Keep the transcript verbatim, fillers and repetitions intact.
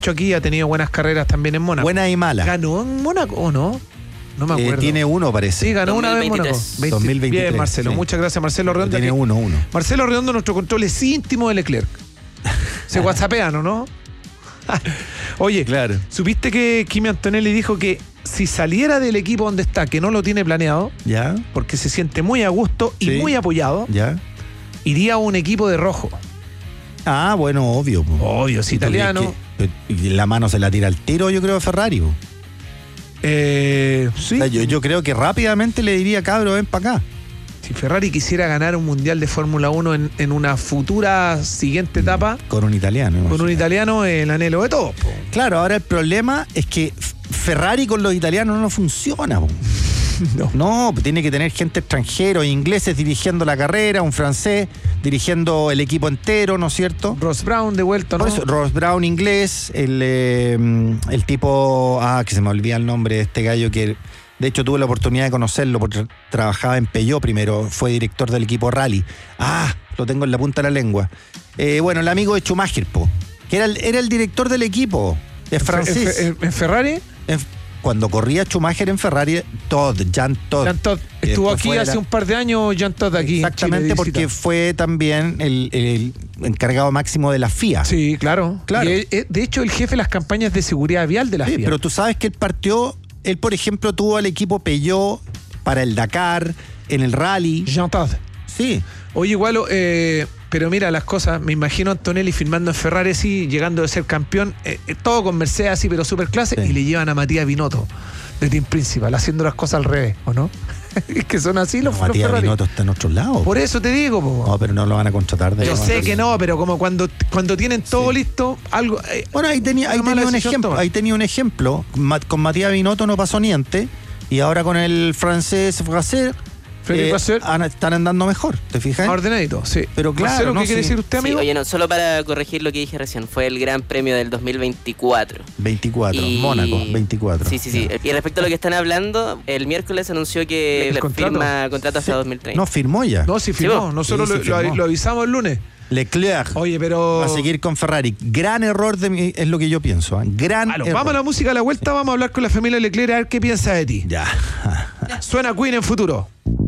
aquí ha tenido buenas carreras también en Mónaco. Buenas y malas. ¿Ganó en Mónaco o no? No me acuerdo. Eh, tiene uno, parece. Sí, ganó una vez en Mónaco. veinte, dos mil veintitrés. Bien, Marcelo. Sí. Muchas gracias, Marcelo Redondo. Tiene que... uno, uno. Marcelo Redondo, nuestro control es íntimo de Leclerc. Se whatsappean, ¿no? Oye, claro. ¿Supiste que Kimi Antonelli dijo que si saliera del equipo donde está, que no lo tiene planeado, ¿Ya? porque se siente muy a gusto y Sí. muy apoyado, ¿Ya? iría a un equipo de rojo? Ah, bueno, obvio. Po. Obvio, es ¿Y tú crees italiano. que- y la mano se la tira al tiro, yo creo, a Ferrari. Po. Eh, sí. O sea, yo, yo creo que rápidamente le diría, cabro, ven para acá. Si Ferrari quisiera ganar un mundial de Fórmula uno en, en una futura siguiente etapa, Con un italiano. con imagínate. un italiano, el anhelo de todos. po. Claro, ahora el problema es que F- Ferrari con los italianos no funciona. Po. No. No, pues tiene que tener gente extranjera, ingleses dirigiendo la carrera, un francés dirigiendo el equipo entero, ¿no es cierto? Ross Brown de vuelta, ¿no? Por eso, Ross Brown inglés, el, eh, el tipo, ah, que se me olvida el nombre de este gallo que de hecho tuve la oportunidad de conocerlo porque trabajaba en Peugeot primero, fue director del equipo Rally. Ah, lo tengo en la punta de la lengua. Eh, bueno, el amigo de Schumacher, po, que era el, era el director del equipo, es francés. ¿En, en- en Ferrari? En- cuando corría Schumacher en Ferrari, Todd, Jean Todd. Jean Todd. Y Estuvo después aquí fue hace la- un par de años, Jean Todd aquí. en Exactamente, Chile, de porque visita. fue también el, el encargado máximo de la F I A. Sí, claro. Claro. Y, eh, de hecho, el jefe de las campañas de seguridad vial de la Sí, F I A. pero tú sabes que él partió, él por ejemplo tuvo al equipo Peugeot para el Dakar, en el rally. Jean Todd. Sí, Oye, igual, eh, pero mira las cosas, me imagino a Antonelli firmando en Ferrari así, llegando de ser campeón, eh, eh, todo con Mercedes así, pero super clase, Sí. y le llevan a Matías Binotto de Team Principal, haciendo las cosas al revés, ¿o no? Es que son así los, los Matías Ferrari. Binotto está en otro lado. Por eso te digo, po. No, pero no lo van a contratar de Yo nuevo. sé que no, pero como cuando, cuando tienen todo listo, algo... eh, Bueno, ahí tenía, ahí una mala tenía un decisión ejemplo. toma. Ahí tenía un ejemplo. Ma- Con Matías Binotto no pasó niente. Y ahora con el francés Fraser Freddy Vasseur. an- están andando mejor. ¿Te fijas? ordenadito, sí. Pero claro, Marcelo, ¿qué no, quiere sí. decir usted, Sí, amigo? oye, no, solo para corregir lo que dije recién, fue el Gran Premio del dos mil veinticuatro. veinticuatro, Y- Mónaco, veinticuatro. Sí, sí, sí. Ya. Y respecto a lo que están hablando, el miércoles anunció que ¿El le contrato? firma contrato hasta Sí. dos mil treinta. No, firmó ya. No, si firmó, vos. nosotros Sí, lo, sí, lo- firmó. lo avisamos el lunes. Leclerc Oye, pero... va a seguir con Ferrari. Gran error de mi, es lo que yo pienso. ¿eh? Gran Aló, error. vamos a la música a la vuelta, vamos a hablar con la familia Leclerc a ver qué piensa de ti. Ya. Suena Queen en futuro.